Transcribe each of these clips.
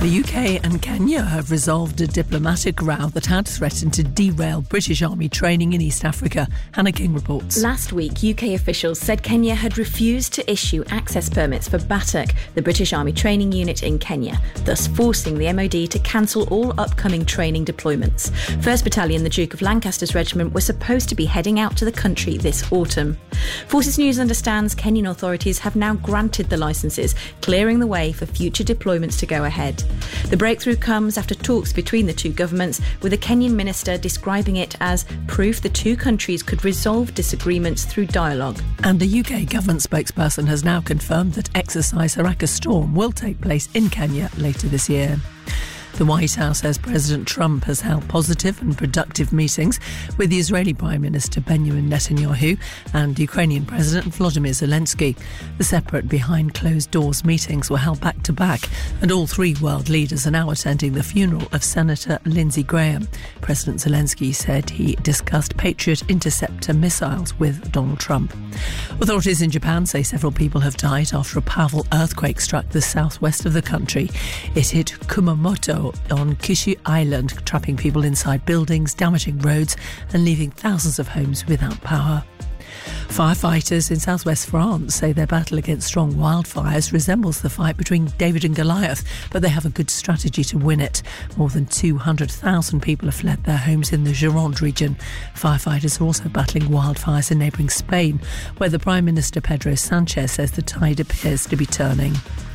The UK and Kenya have resolved a diplomatic row that had threatened to derail British Army training in East Africa. Hannah King reports. Last week, UK officials said Kenya had refused to issue access permits for BATAC, the British Army training unit in Kenya, thus forcing the MOD to cancel all upcoming training deployments. 1st Battalion, the Duke of Lancaster's regiment, were supposed to be heading out to the country this autumn. Forces News understands Kenyan authorities have now granted the licences, clearing the way for future deployments to go ahead. The breakthrough comes after talks between the two governments, with a Kenyan minister describing it as proof the two countries could resolve disagreements through dialogue. And a UK government spokesperson has now confirmed that exercise Haraka Storm will take place in Kenya later this year. The White House says President Trump has held positive and productive meetings with the Israeli Prime Minister Benjamin Netanyahu and Ukrainian President Volodymyr Zelensky. The separate behind-closed-doors meetings were held back-to-back, and all three world leaders are now attending the funeral of Senator Lindsey Graham. President Zelensky said he discussed Patriot interceptor missiles with Donald Trump. Authorities in Japan say several people have died after a powerful earthquake struck the southwest of the country. It hit Kumamoto on Kyushu Island, trapping people inside buildings, damaging roads and leaving thousands of homes without power. Firefighters in southwest France say their battle against strong wildfires resembles the fight between David and Goliath, but they have a good strategy to win it. More than 200,000 people have fled their homes in the Gironde region. Firefighters are also battling wildfires in neighbouring Spain, where the Prime Minister Pedro Sanchez says the tide appears to be turning.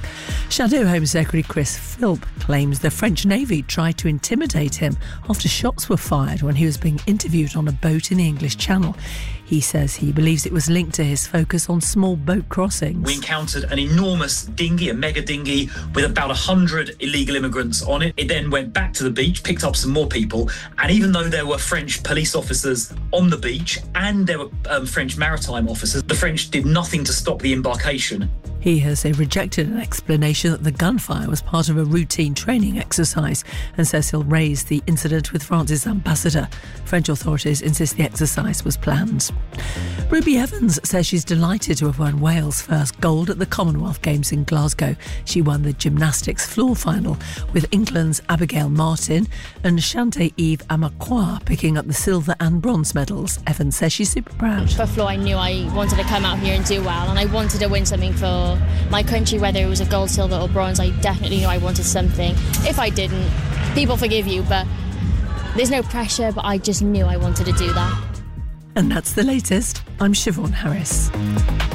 Shadow Home Secretary Chris Philp claims the French Navy tried to intimidate him after shots were fired when he was being interviewed on a boat in the English Channel. He says he believes it was linked to his focus on small boat crossings. We encountered an enormous dinghy, a mega dinghy, with about 100 illegal immigrants on it. It then went back to the beach, picked up some more people, and even though there were French police officers on the beach and there were French maritime officers, the French did nothing to stop the embarkation. He has rejected an explanation that the gunfire was part of a routine training exercise and says he'll raise the incident with France's ambassador. French authorities insist the exercise was planned. Ruby Evans says she's delighted to have won Wales' first gold at the Commonwealth Games in Glasgow. She won the gymnastics floor final with England's Abigail Martin and Shante-Eve Amakwa picking up the silver and bronze medals. Evans says she's super proud. For floor, I knew I wanted to come out here and do well, and I wanted to win something for my country, whether it was a gold, silver or bronze. I definitely knew I wanted something. If I didn't, people forgive you, but there's no pressure, but I just knew I wanted to do that. And that's the latest. I'm Siobhan Harris.